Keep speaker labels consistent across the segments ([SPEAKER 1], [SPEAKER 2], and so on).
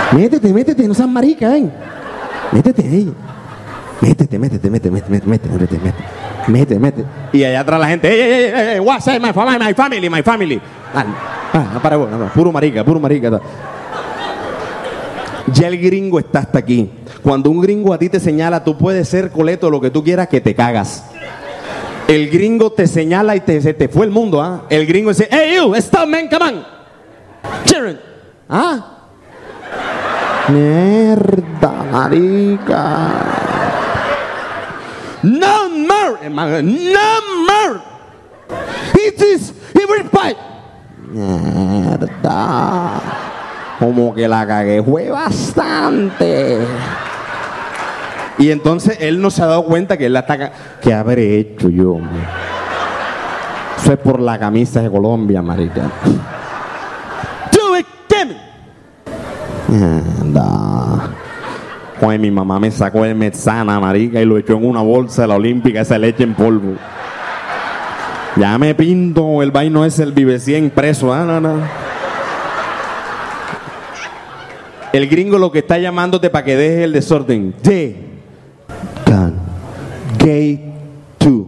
[SPEAKER 1] Métete, no seas marica, Métete ahí. Métete. Y allá atrás la gente, hey, what's up, my family. Para, puro marica. Ya el gringo está hasta aquí. Cuando un gringo a ti te señala, tú puedes ser coleto lo que tú quieras, que te cagas. El gringo te señala y se te fue el mundo, ¿ah? El gringo dice, hey you, stop man, come on. Children. Mierda, marica. No more. It is every fight. Mierda. Como que la cagué, fue bastante. Y entonces él no se ha dado cuenta que él la ataca. ¿Qué habré hecho yo, man? Eso es por la camisa de Colombia, marica. Do it, Kevin. Anda. Pues mi mamá me sacó el Metsana, marica, y lo echó en una bolsa de la Olímpica, esa leche en polvo. Ya me pinto el vaino ese, el Vive 100 preso, no. El gringo lo que está llamándote para que dejes el desorden. Gay 2.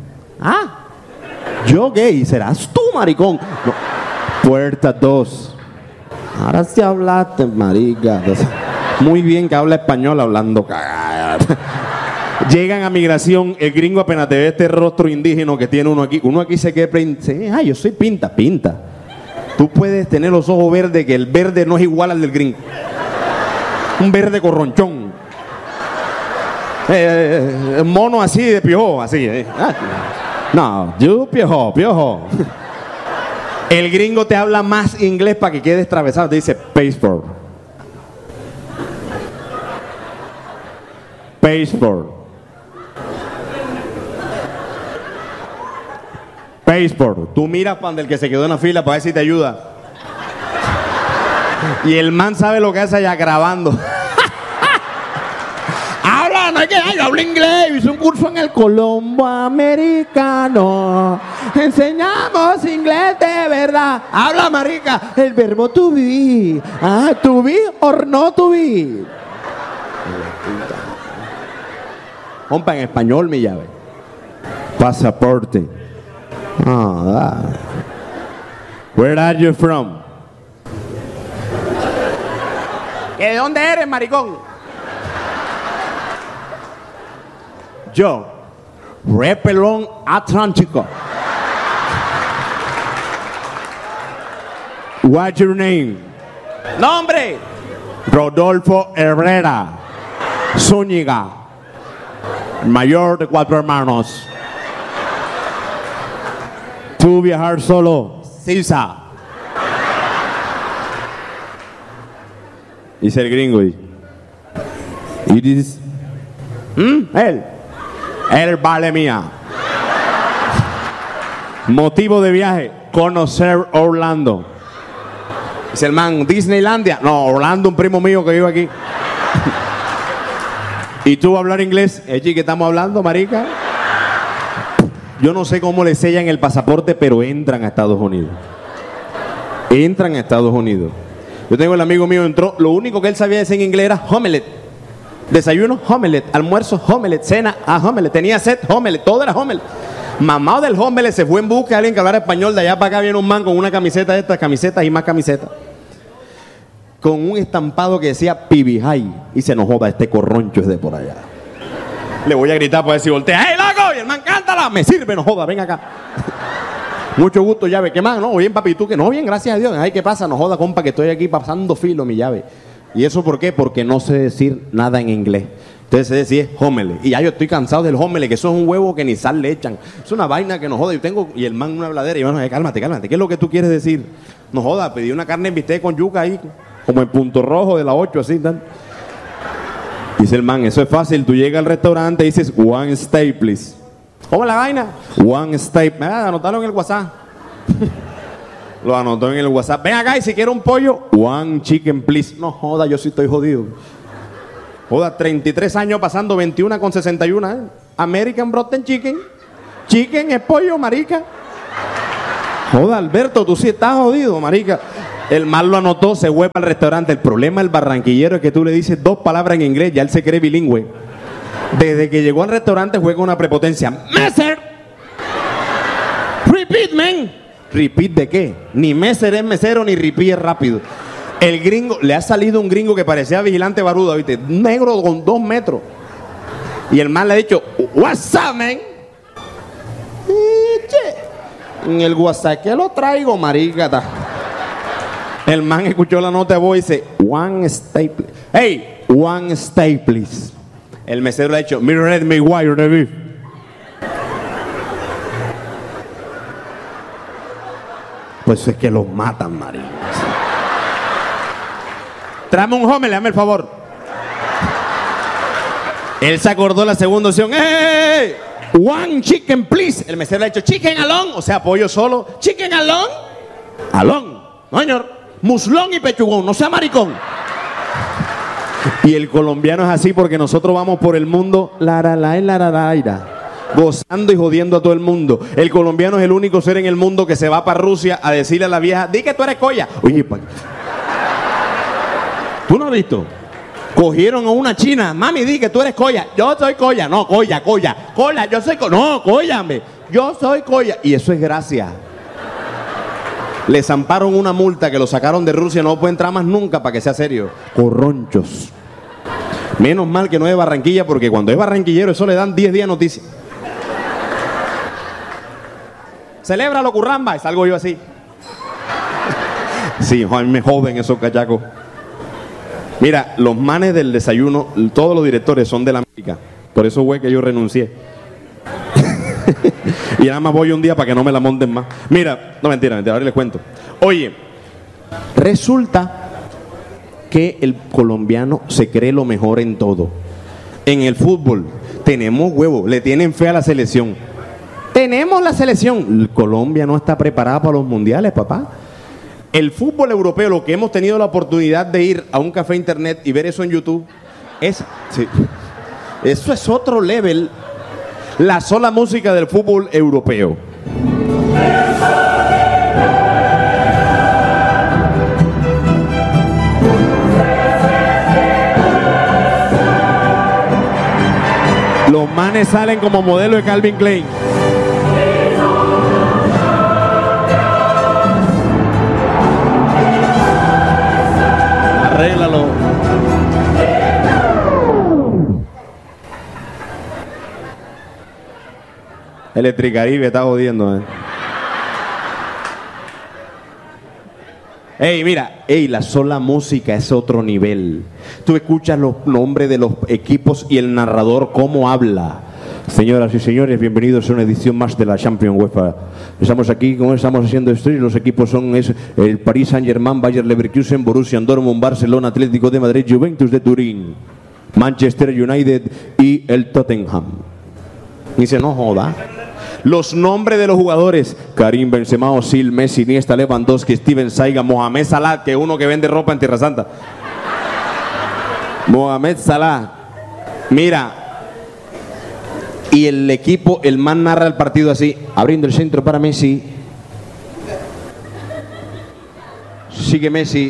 [SPEAKER 1] Yo gay, serás tú, maricón. No. Puerta 2. Ahora sí hablaste, marica. Muy bien que habla español hablando cagada. Llegan a migración, el gringo apenas te ve este rostro indígena que tiene uno aquí se queda yo soy pinta. Tú puedes tener los ojos verdes, que el verde no es igual al del gringo. Un verde corronchón. Mono así de piojo, así. No, yo piojo. El gringo te habla más inglés para que quedes atravesado. Te dice passport. Tú miras para el que se quedó en la fila para ver si te ayuda. Y el man sabe lo que hace allá grabando. No es que yo hablo inglés, hice un curso en el Colombo Americano. Enseñamos inglés de verdad. Habla, marica, el verbo to be. To be or no to be. Compa, en español, mi llave. Pasaporte. Where are you from? ¿De dónde eres, maricón? Yo, Repelón Atlántico. What's your name? Nombre. Rodolfo Herrera Zúñiga, mayor de 4 hermanos. ¿Tú viajar solo? Sisa. Dice el gringo. ¿Y dices? Él vale mía. Motivo de viaje, conocer Orlando. Dice el man, Disneylandia. No, Orlando, un primo mío que vive aquí. ¿Y tú hablar inglés? ¿Es que estamos hablando, marica? Yo no sé cómo le sellan el pasaporte, pero entran a Estados Unidos. Yo tengo el amigo mío, entró, lo único que él sabía decir en inglés era omelette. Desayuno, omelette. Almuerzo, omelette. Cena, omelette. Tenía sed, omelette. Todo era omelette. Mamado del omelette se fue en busca de alguien que hablara español. De allá para acá viene un man con una camiseta de estas, camisetas y más camisetas, con un estampado que decía Pibijay. Y se nos joda, este corroncho es de por allá. Le voy a gritar para ver si voltea. ¡Hey, loco! Y el man, cántala. Me sirve, no joda, ven acá. Mucho gusto, llave. ¿Qué más? No, bien, papi. ¿Tú qué? No, bien, gracias a Dios. Ay, ¿qué pasa? No joda, compa, que estoy aquí pasando filo, mi llave. ¿Y eso por qué? Porque no sé decir nada en inglés. Entonces sé decir homele. Y ya yo estoy cansado del homele, que eso es un huevo que ni sal le echan. Es una vaina que nos joda. Y el man una habladera. Y bueno, cálmate. ¿Qué es lo que tú quieres decir? No joda, pedí una carne en bistec con yuca ahí, como en Punto Rojo de la 8, así, tal. Dice el man, eso es fácil. Tú llegas al restaurante y dices, one steak, please. ¿Cómo es la vaina? One steak. Anótalo en el WhatsApp. Lo anotó en el WhatsApp. Ven acá y si quiero un pollo, one chicken, please. No joda, yo sí estoy jodido. Joda, 33 años pasando 21,61, ¿eh? American Broten Chicken. Chicken es pollo, marica. Joda, Alberto, tú sí estás jodido, marica. El mal lo anotó, se fue para el restaurante. El problema del barranquillero es que tú le dices 2 palabras en inglés, ya él se cree bilingüe. Desde que llegó al restaurante juega una prepotencia. ¡Messer! ¡Repeat, man! ¿Repeat de qué? Ni Messer es mesero, ni repeat es rápido. El gringo, le ha salido un gringo que parecía vigilante barudo, ¿viste? Negro con 2 metros. Y el man le ha dicho, what's up, man? En el WhatsApp, ¿qué lo traigo, maricata? El man escuchó la nota de voz y dice, one steak, please. Hey, one steak, please. El mesero le ha dicho, me red, me wire the beef. Pues es que los matan, maricas. Tráeme un hombre, hazme el favor. Él se acordó la segunda opción. ¡Hey! One chicken, please. El mesero le ha dicho, chicken alone. O sea, pollo solo. Chicken alone. Alone. No, señor. Muslón y pechugón. No sea maricón. Y el colombiano es así porque nosotros vamos por el mundo gozando y jodiendo a todo el mundo. El colombiano es el único ser en el mundo que se va para Rusia a decirle a la vieja, di que tú eres colla. Oye, ¿tú no has visto? Cogieron a una china, mami, di que tú eres colla. Yo soy colla. No, colla. Colla, yo soy colla. No, cóllame. Yo soy colla. Y eso es gracia. Le zamparon una multa que lo sacaron de Rusia, no puede entrar más nunca para que sea serio. Corronchos. Menos mal que no es de Barranquilla, porque cuando es barranquillero eso le dan 10 días noticia. Celébralo, curramba, y salgo yo así. Sí, me joden esos cachacos. Mira, los manes del desayuno, todos los directores son de la América. Por eso fue que yo renuncié. Y nada más voy un día para que no me la monten más. Mira, no mentira, ahora les cuento. Oye, resulta que el colombiano se cree lo mejor en todo. En el fútbol tenemos huevos, le tienen fe a la selección. Tenemos la selección. Colombia no está preparada para los mundiales, papá. El fútbol europeo, lo que hemos tenido la oportunidad de ir a un café internet y ver eso en YouTube, sí, eso es otro level. La sola música del fútbol europeo. Los manes salen como modelo de Calvin Klein. Arréglalo. Electricaribe está jodiendo, Ey, mira, la sola música es otro nivel. Tú escuchas los nombres de los equipos y el narrador cómo habla. Señoras y señores, bienvenidos a una edición más de la Champions UEFA. Estamos aquí, como estamos haciendo esto, y los equipos son el Paris Saint-Germain, Bayer Leverkusen, Borussia Dortmund, Barcelona, Atlético de Madrid, Juventus de Turín, Manchester United y el Tottenham. Y dice, no joda. Los nombres de los jugadores: Karim Benzema, Özil, Messi, Iniesta, Lewandowski, Steven Saiga, Mohamed Salah, que es uno que vende ropa en Tierra Santa. Mohamed Salah. Mira, y el equipo, el man narra el partido así, abriendo el centro para Messi. Sigue Messi.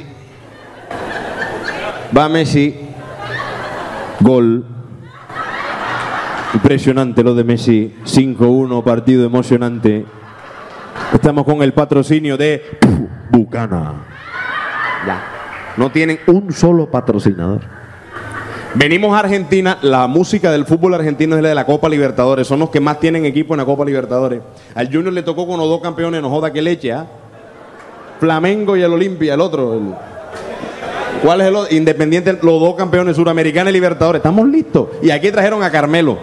[SPEAKER 1] Va Messi. Gol. Impresionante lo de Messi. 5-1, partido emocionante. Estamos con el patrocinio de Bucana. Ya. No tienen un solo patrocinador. Venimos a Argentina. La música del fútbol argentino es la de la Copa Libertadores. Son los que más tienen equipo en la Copa Libertadores. Al Junior le tocó con los 2 campeones. No joda que leche, ¿ah? Flamengo y el Olimpia, el otro. ¿Cuál es el otro? Independiente, los 2 campeones, Suramericana y Libertadores. Estamos listos. Y aquí trajeron a Carmelo.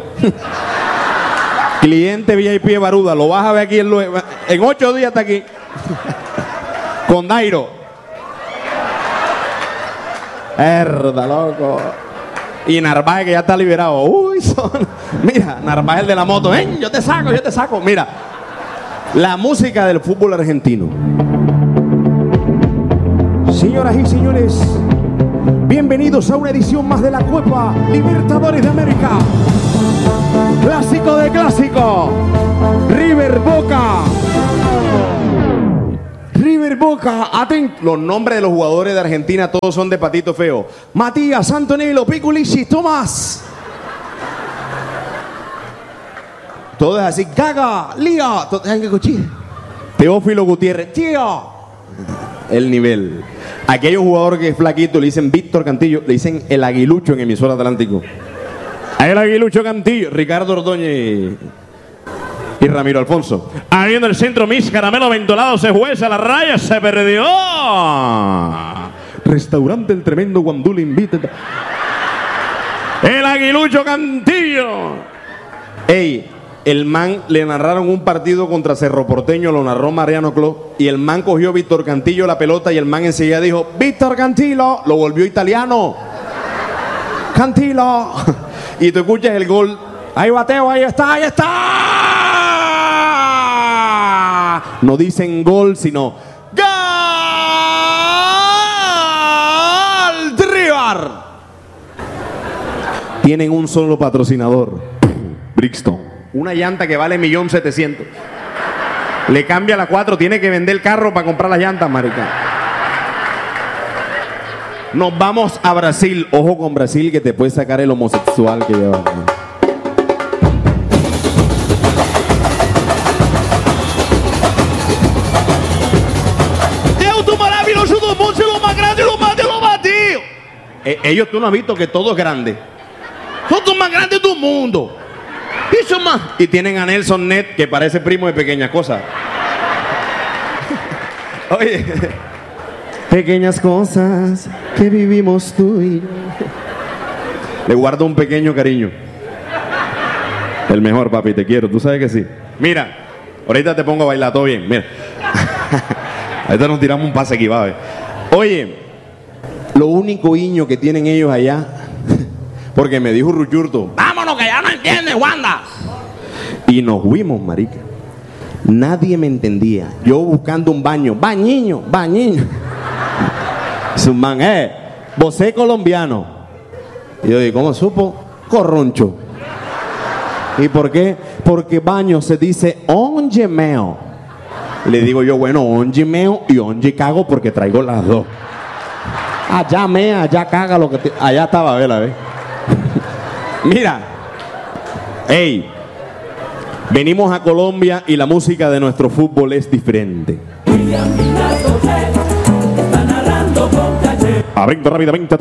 [SPEAKER 1] Cliente VIP de Baruda. Lo vas a ver aquí en 8 días está aquí. Con Dairo. Herda, loco. Y Narváez, que ya está liberado. Uy, mira, Narváez el de la moto. Yo te saco. Mira, la música del fútbol argentino. Señoras y señores, bienvenidos a una edición más de la Copa Libertadores de América. Clásico de clásico. River Boca. River Boca, atento. Los nombres de los jugadores de Argentina todos son de patito feo. Matías, Antonello, Piculici, Tomás. Todo es así. Gaga, Lía. Teófilo Gutiérrez. Tío. El nivel. Aquellos jugadores que es flaquito le dicen Víctor Cantillo, le dicen el Aguilucho en emisora Atlántico. El Aguilucho Cantillo. Ricardo Ordóñez y Ramiro Alfonso. Ahí en el centro, Miss Caramelo Mentolado se jueza la raya, se perdió. Restaurante El Tremendo Guandul invita. El Aguilucho Cantillo. Ey, el man le narraron un partido contra Cerro Porteño, lo narró Mariano Clos, y el man cogió Víctor Cantillo la pelota y el man enseguida dijo, Víctor Cantillo, lo volvió italiano. Cantillo. Y tú escuchas el gol. Ahí bateo, ahí está, ahí está. No dicen gol, sino ¡Gol! River. Tienen un solo patrocinador, Brixton. Una llanta que vale 1.700.000. Le cambia la 4, tiene que vender el carro para comprar las llantas, marica. Nos vamos a Brasil. Ojo con Brasil, que te puede sacar el homosexual que lleva. Ellos, tú no has visto que todo es grande. Todo es más grande del mundo. Eso más. Y tienen a Nelson Net, que parece primo de Pequeñas Cosas. Oye, pequeñas cosas que vivimos tú y yo. Le guardo un pequeño cariño. El mejor, papi, te quiero. Tú sabes que sí. Mira, ahorita te pongo a bailar, todo bien. Mira. Ahorita nos tiramos un pase aquí, va a ver. Oye, lo único iño que tienen ellos allá, porque me dijo Ruchurto, vámonos que ya no entiendes, Wanda. Y nos fuimos, marica. Nadie me entendía. Yo buscando un baño. Bañiño, bañiño. Su man, vos sos colombiano. Y yo digo, ¿cómo supo? Corroncho. ¿Y por qué? Porque baño se dice onge meo. Le digo yo, bueno, onge meo y onge cago porque traigo las dos. Allá mea, allá caga lo que te... Allá estaba, vela, ve. Mira. Ey. Venimos a Colombia y la música de nuestro fútbol es diferente. Abriendo rápidamente,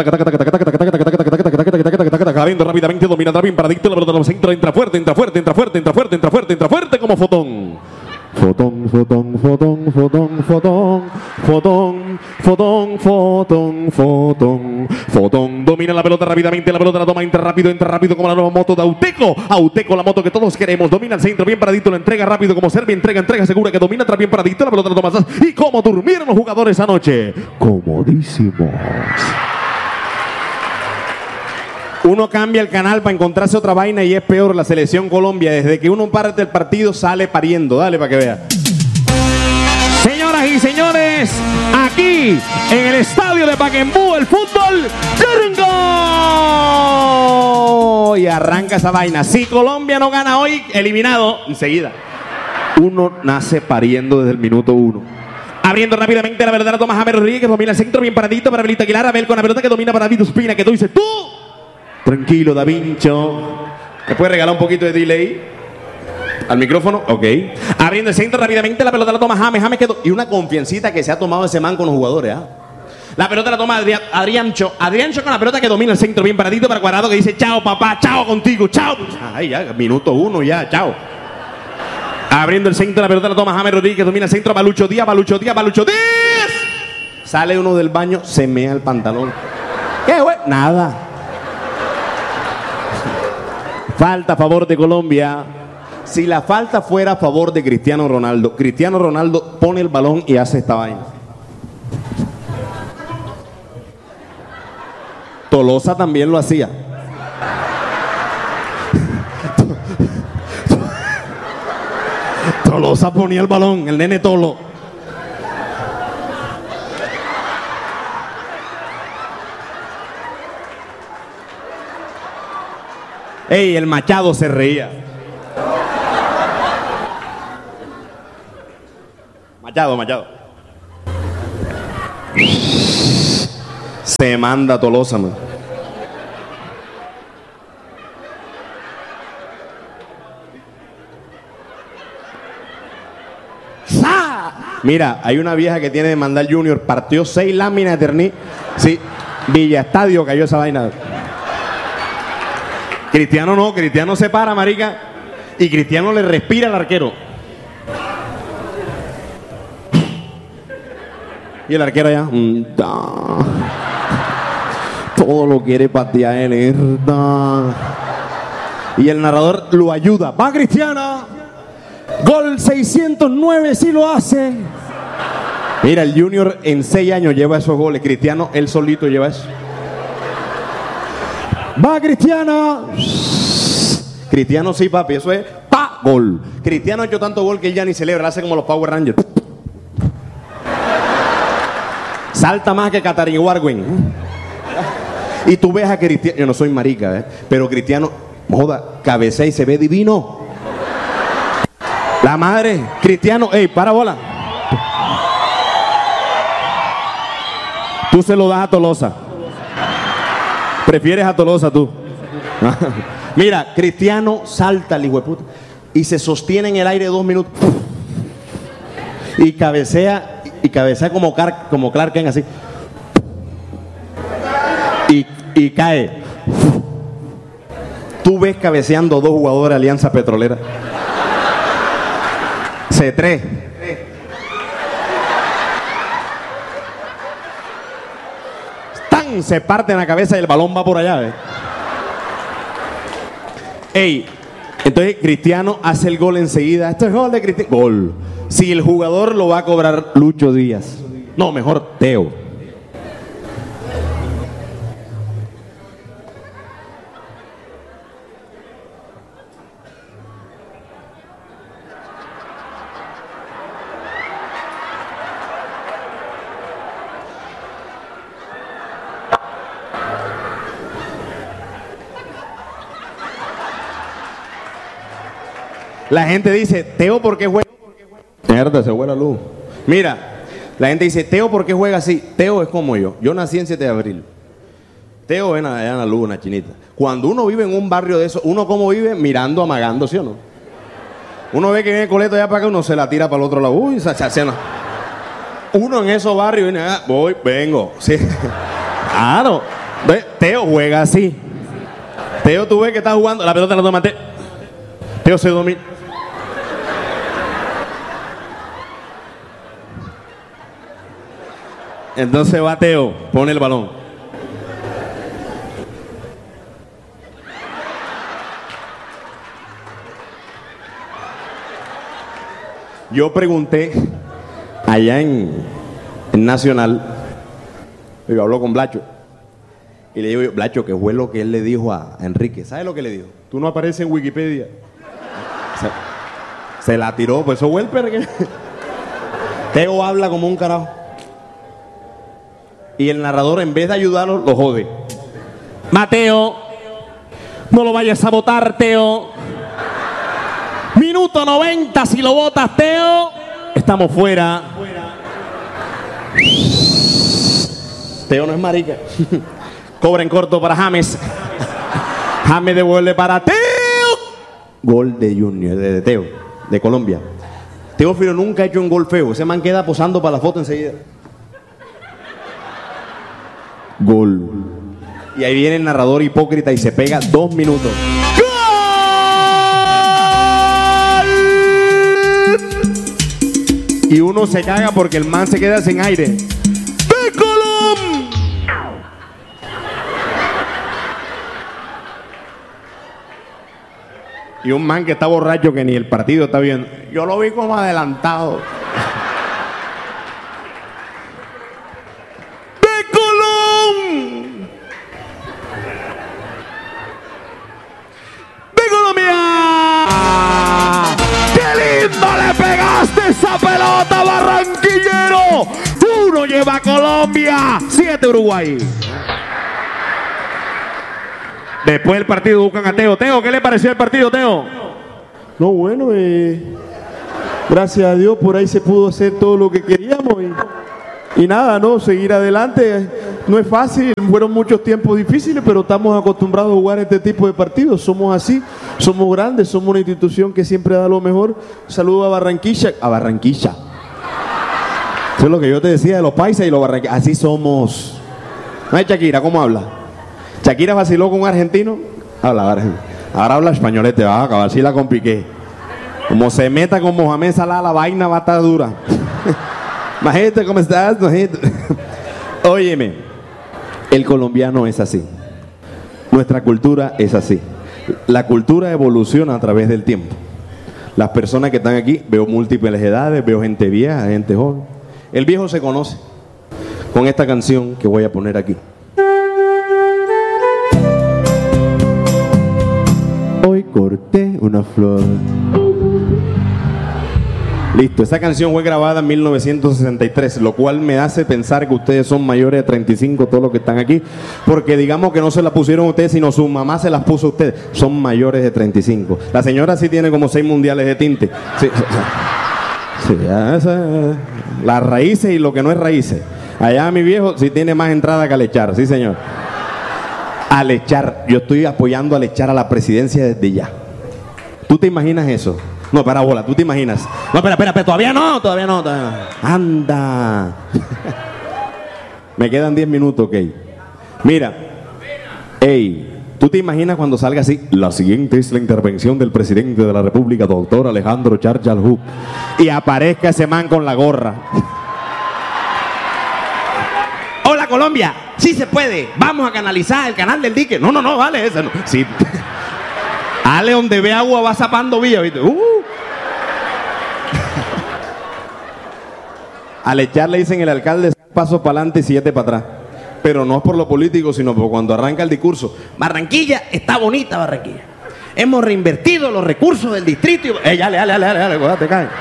[SPEAKER 1] abriendo rápidamente, domina David para dictar la pelota al centro, entra fuerte, entra fuerte, entra fuerte, entra fuerte, entra fuerte, entra fuerte como Fotón. Fotón, fotón, fotón, fotón, fotón, fotón, fotón, fotón, fotón, fotón. Domina la pelota rápidamente, la pelota la toma, entra rápido como la nueva moto de Auteco. Auteco, la moto que todos queremos. Domina el centro, bien paradito, la entrega rápido como Servi, entrega segura que domina, tras bien paradito, la pelota la toma. Y cómo durmieron los jugadores anoche. Comodísimos. Uno cambia el canal para encontrarse otra vaina y es peor. La selección Colombia, desde que uno parte el partido sale pariendo. Dale para que vea. Señoras y señores, aquí en el estadio de Pacaembu, el fútbol ¡Turungo! Y arranca esa vaina. Si Colombia no gana hoy, eliminado enseguida. Uno nace pariendo desde el minuto 1. Abriendo rápidamente la pelota, la toma James Rodríguez, domina el centro bien paradito para Abelito Aguilar. Abel con la pelota que domina para David Ospina, que tú dices tú. Tranquilo, Da Vincho. ¿Me puedes regalar un poquito de delay al micrófono? Ok. Abriendo el centro rápidamente, la pelota la toma James quedó. Y una confiancita que se ha tomado ese man con los jugadores, ¿ah? La pelota la toma Adriancho con la pelota que domina el centro bien paradito para Cuadrado, que dice chao papá, chao contigo, chao. Ay, ya, minuto 1 ya, chao. Abriendo el centro, la pelota la toma James Rodríguez, domina el centro, Balucho Díaz. Sale uno del baño, se mea el pantalón. ¿Qué, güey? Nada. Falta a favor de Colombia. Si la falta fuera a favor de Cristiano Ronaldo pone el balón y hace esta vaina. Tolosa también lo hacía. Tolosa ponía el balón, el nene Tolo. Ey, el Machado se reía. Machado. Se manda Tolosa, man. Mira, hay una vieja que tiene de mandar Junior, partió 6 láminas de Terní. Sí, Villa Estadio cayó esa vaina. Cristiano no, Cristiano se para, marica, y Cristiano le respira al arquero. Y el arquero allá, todo lo quiere patear él, y el narrador lo ayuda. Va Cristiano. Gol 609, sí lo hace. Mira, el Junior en 6 años lleva esos goles. Cristiano, él solito lleva eso. Va Cristiano. Cristiano sí, papi, eso es gol. Cristiano ha hecho tanto gol que él ya ni celebra, hace como los Power Rangers. Salta más que Katari Warwin. Y tú ves a Cristiano, yo no soy marica, pero Cristiano, joda, cabecea y se ve divino. La madre, Cristiano, ey, para bola. Tú se lo das a Tolosa. Prefieres a Tolosa tú. Mira, Cristiano salta el hijo de puta y se sostiene en el aire 2 minutos. Y cabecea como Clark Kent, así. Y cae. Tú ves cabeceando 2 jugadores de Alianza Petrolera. C3. ¡Tan! Se parte en la cabeza y el balón va por allá, Ey, entonces Cristiano hace el gol enseguida. Esto es gol de Cristiano. Gol. Si el jugador lo va a cobrar Lucho Díaz. No, mejor Teo. La gente dice, Teo, ¿por qué juega? Mierda, se fue la luz. Mira, la gente dice, Teo, ¿por qué juega así? Teo es como yo. Yo nací en 7 de abril. Teo ven allá en la luz, una chinita. Cuando uno vive en un barrio de eso, uno como vive mirando, amagando, ¿sí o no? Uno ve que viene el coleto allá para acá, uno se la tira para el otro lado. Uy, no. Uno en esos barrios viene, voy, vengo. Sí. Claro. Teo juega así. Teo, tú ves que está jugando, la pelota la toma Teo. Teo se domina. Entonces va Teo, pone el balón. Yo pregunté allá en Nacional, yo hablo con Blacho, y le digo, Blacho, ¿qué fue lo que él le dijo a Enrique? ¿Sabes lo que le dijo? Tú no apareces en Wikipedia. Se la tiró, pues eso fue el perro. Teo habla como un carajo. Y el narrador, en vez de ayudarlo, lo jode. Mateo, no lo vayas a votar, Teo. Minuto 90, si lo votas, Teo, estamos fuera. Teo no es marica. Cobra en corto para James. James devuelve para Teo. Gol de Junior, de Teo, de Colombia. Teófilo nunca ha hecho un gol feo. Ese man queda posando para la foto enseguida. Gol. Y ahí viene el narrador hipócrita y se pega 2 minutos. ¡Gol! Y uno se caga porque el man se queda sin aire. ¡De Colom! Y un man que está borracho que ni el partido está viendo. Yo lo vi como adelantado. ¡Esa pelota, barranquillero! 1 lleva Colombia, 7 Uruguay. Después del partido buscan a Teo. Teo, ¿qué le pareció el partido, Teo?
[SPEAKER 2] No, bueno, gracias a Dios por ahí se pudo hacer todo lo que queríamos Y nada, no, seguir adelante no es fácil, fueron muchos tiempos difíciles, pero estamos acostumbrados a jugar este tipo de partidos, somos así, somos grandes, somos una institución que siempre da lo mejor. Saludo a Barranquilla. Eso es lo que yo te decía de los paisas y los barranquilleros, así somos. ¿No es Shakira? ¿Cómo habla? Shakira vaciló con un argentino, ahora habla españolete, va a acabar, sí la compliqué. Como se meta con Mohamed Salah, la vaina va a estar dura. Majete, ¿cómo estás? Majete. Óyeme, el colombiano es así. Nuestra cultura es así. La cultura evoluciona a través del tiempo. Las personas que están aquí, veo múltiples edades, veo gente vieja, gente joven. El viejo se conoce con esta canción que voy a poner aquí. Hoy corté una flor. Listo, esa canción fue grabada en 1963, lo cual me hace pensar que ustedes son mayores de 35, todos los que están aquí, porque digamos que no se la pusieron ustedes, sino su mamá se las puso a ustedes. Son mayores de 35. La señora sí tiene como 6 mundiales de tinte. Sí, las raíces y lo que no es raíces. Allá mi viejo sí tiene más entrada que Alechar, sí señor. Alechar, yo estoy apoyando a Alechar a la presidencia desde ya. ¿Tú te imaginas eso? No, para bola, ¿tú te imaginas? No, espera, todavía no. Anda. Me quedan 10 minutos, ok. Mira, ¿tú te imaginas cuando salga así? La siguiente es la intervención del presidente de la República, doctor Alejandro Charchalhub, y aparezca ese man con la gorra. Hola Colombia, sí se puede, vamos a canalizar el canal del dique. No, vale, ese no. Sí. Ale, donde ve agua va zapando vía, ¿viste? Al echarle dicen el alcalde, paso para adelante y 7 para atrás. Pero no es por lo político, sino por cuando arranca el discurso. Barranquilla está bonita, Barranquilla. Hemos reinvertido los recursos del distrito. Ale, te cae.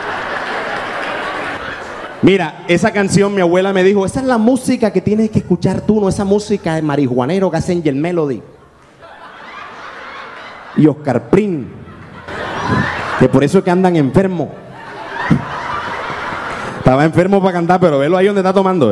[SPEAKER 2] Mira, esa canción mi abuela me dijo, esa es la música que tienes que escuchar tú, no esa música de marihuanero que hacen Angel Melody y Oscar Prim, que por eso es que andan enfermos. Estaba enfermo para cantar, pero velo ahí donde está tomando.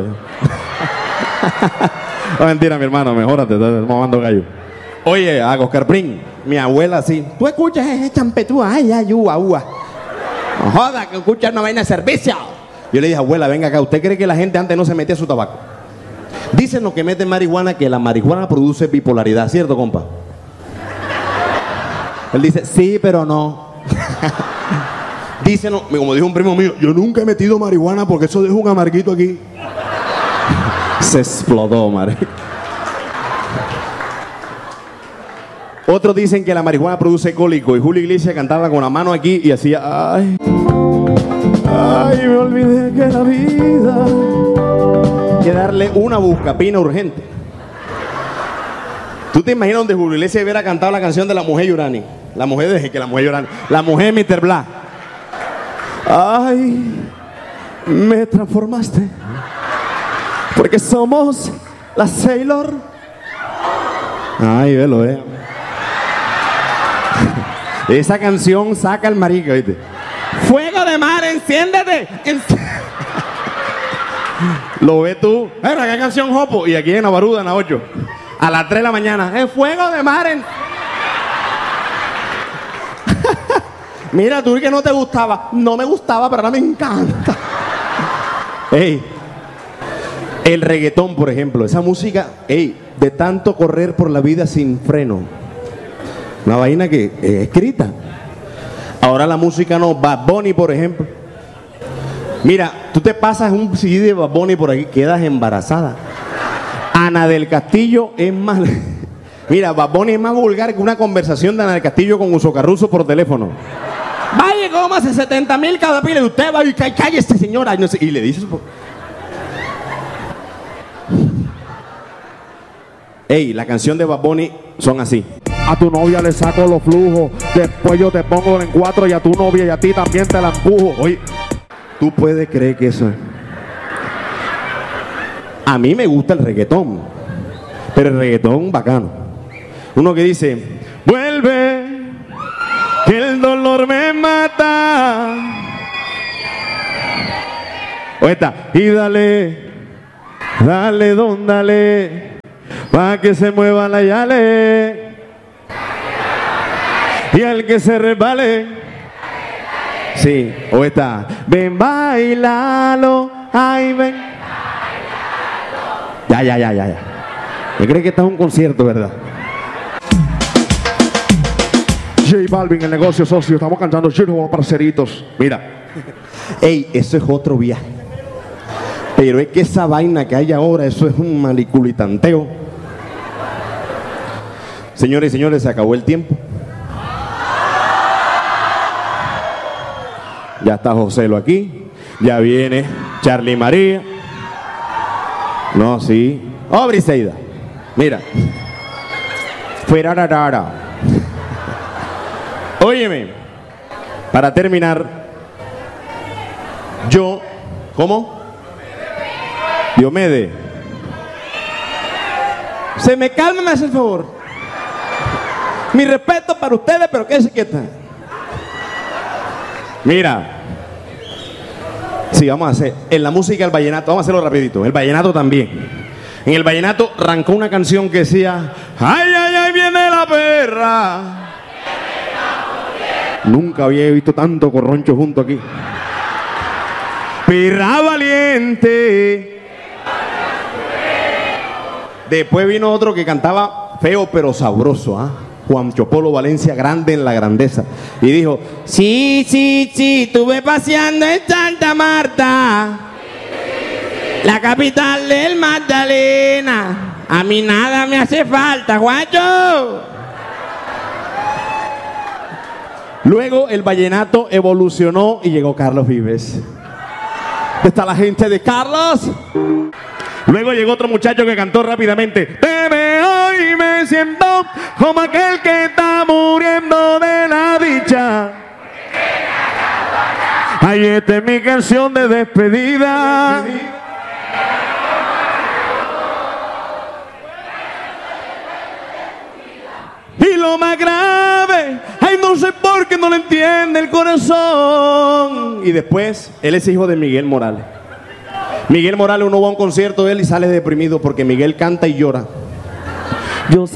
[SPEAKER 2] No, mentira, mi hermano, mejórate, estamos mamando gallo. Oye, a Oscar Prim, mi abuela sí. Tú escuchas ese champetú, ay, ua. No joda, que escuchas una vaina de servicio. Yo le dije, abuela, venga acá, ¿usted cree que la gente antes no se metía su tabaco? Dicen los que meten marihuana que la marihuana produce bipolaridad, ¿cierto, compa? Él dice, sí, pero no. Dicen, como dijo un primo mío, yo nunca he metido marihuana porque eso deja un amarguito aquí. Se explotó, madre. Otros dicen que la marihuana produce cólico y Julio Iglesias cantaba con la mano aquí y hacía, ay, me olvidé que la vida hay que darle una buscapina urgente. ¿Tú te imaginas donde Julio Iglesias hubiera cantado la canción de la mujer Yurani? La mujer de Mr. Black. Ay, me transformaste porque somos la Sailor. Ay, velo, Esa canción saca el marica, ¿viste? Fuego de mar, enciéndete. Lo ves tú. Mira, qué canción jopo. Y aquí en Navaruda, en la 8. A las 3 de la mañana. El fuego de mar. Mira, tú que no te gustaba. No me gustaba, pero ahora me encanta. El reggaetón, por ejemplo. Esa música, de tanto correr por la vida sin freno. Una vaina que es escrita. Ahora la música no. Bad Bunny, por ejemplo. Mira, tú te pasas un CD de Bad Bunny por aquí, quedas embarazada. Ana del Castillo es más... Mira, Bad Bunny es más vulgar que una conversación de Ana del Castillo con Uso Carruso por teléfono. Vaya, cómase 70,000 cada pila. Y usted va y cállese, señora. Y, no sé, y le dices... La canción de Bad Bunny son así. A tu novia le saco los flujos, después yo te pongo en 4 y a tu novia y a ti también te la empujo. Oye, ¿tú puedes creer que eso es? A mí me gusta el reggaetón, pero el reggaetón bacano. Uno que dice, vuelve, que el dolor me mata. O esta. Y dale, dale, don, dale, pa' que se mueva la yale. Y al que se resbale. Sí, o esta. Ven, bailalo, ay, ven. Ya. ¿Me cree que está en un concierto, verdad? J Balvin, el negocio socio. Estamos cantando Giro, parceritos. Mira.
[SPEAKER 1] Ey, eso es otro viaje. Pero es que esa vaina que hay ahora, eso es un maliculitanteo. Señores y señores, se acabó el tiempo. Ya está Joselo aquí. Ya viene Charly María. No, sí. Oh, Briseida. Mira. Fuera. Óyeme. Para terminar, yo, ¿cómo? Diomede. Se me calma, me hace el favor. Mi respeto para ustedes, pero quédense quietos. Mira. Sí, vamos a hacer. En la música del vallenato, vamos a hacerlo rapidito. El vallenato también. En el vallenato arrancó una canción que decía: ay, ay, ay, viene la perra. Nunca había visto tanto corroncho junto aquí. Perra valiente. Después vino otro que cantaba feo pero sabroso, ¿ah? Juan Chopolo Valencia, grande en la grandeza. Y dijo: sí, estuve paseando en Santa Marta, la capital del Magdalena. A mí nada me hace falta, guacho. Luego el vallenato evolucionó y llegó Carlos Vives. Está la gente de Carlos. Luego llegó otro muchacho que cantó rápidamente: te veo y me siento como aquel que está muriendo de la dicha. Ay, esta es mi canción de despedida. Y lo más grave, ay, no sé por qué no lo entiende el corazón. Y después, él es hijo de Miguel Morales. Miguel Morales, uno va a un concierto de él y sale deprimido porque Miguel canta y llora. Yo